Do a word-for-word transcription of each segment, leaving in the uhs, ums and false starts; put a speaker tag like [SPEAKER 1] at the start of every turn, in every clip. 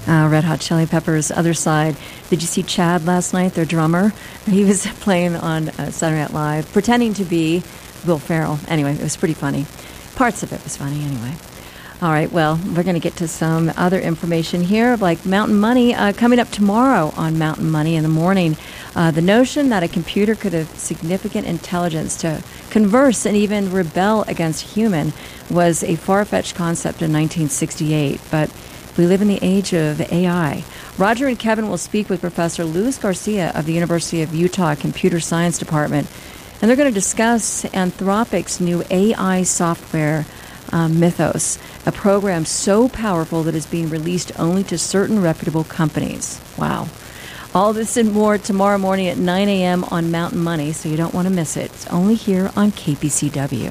[SPEAKER 1] Uh, Red Hot Chili Peppers, Other Side. Did you see Chad last night, their drummer? He was playing on uh, Saturday Night Live, pretending to be Will Ferrell. Anyway, it was pretty funny. Parts of it was funny anyway. All right, well, we're going to get to some other information here, like Mountain Money, uh, coming up tomorrow on Mountain Money in the morning. Uh, the notion that a computer could have significant intelligence to converse and even rebel against human was a far-fetched concept in nineteen sixty-eight, but we live in the age of A I. Roger and Kevin will speak with Professor Luis Garcia of the University of Utah Computer Science Department, and they're going to discuss Anthropic's new A I software, um, Mythos, a program so powerful that is being released only to certain reputable companies. Wow. All this and more tomorrow morning at nine a.m. on Mountain Money, so you don't want to miss it. It's only here on K P C W.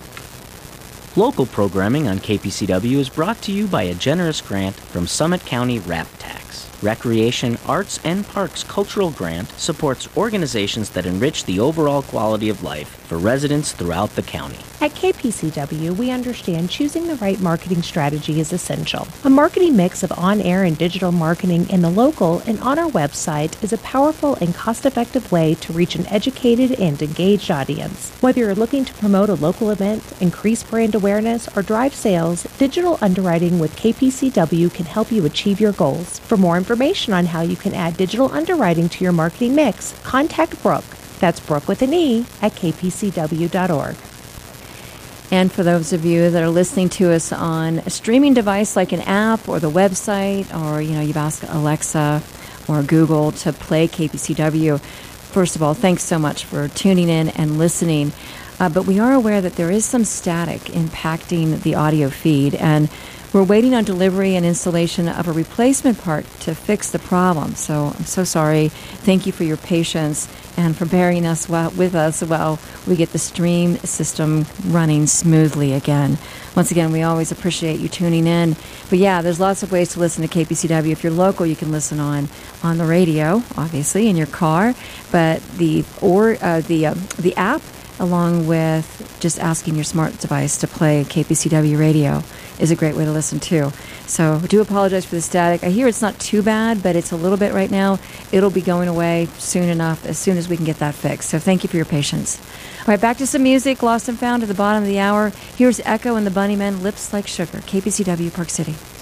[SPEAKER 2] Local programming on K P C W is brought to you by a generous grant from Summit County RAP Tax. Recreation, Arts, and Parks Cultural Grant supports organizations that enrich the overall quality of life for residents throughout the county.
[SPEAKER 3] At K P C W, we understand choosing the right marketing strategy is essential. A marketing mix of on-air and digital marketing in the local and on our website is a powerful and cost-effective way to reach an educated and engaged audience. Whether you're looking to promote a local event, increase brand awareness, or drive sales, digital underwriting with K P C W can help you achieve your goals. For more information on how you can add digital underwriting to your marketing mix, contact Brooke. That's Brooke with an E at k p c w dot org.
[SPEAKER 1] And for those of you that are listening to us on a streaming device like an app or the website, or, you know, you've asked Alexa or Google to play K P C W, first of all, thanks so much for tuning in and listening. Uh, but we are aware that there is some static impacting the audio feed, and we're waiting on delivery and installation of a replacement part to fix the problem. So I'm so sorry. Thank you for your patience and for bearing us while, with us while we get the stream system running smoothly again. Once again, we always appreciate you tuning in. But yeah, there's lots of ways to listen to K P C W. If you're local, you can listen on on the radio, obviously, in your car. But the or uh, the uh, the app, along with just asking your smart device to play K P C W radio, is a great way to listen too. So I do apologize for the static. I hear it's not too bad, but it's a little bit right now. It'll be going away soon enough, as soon as we can get that fixed. So thank you for your patience. All right, back to some music, Lost and Found at the bottom of the hour. Here's Echo and the Bunnymen, Lips Like Sugar, K P C W, Park City.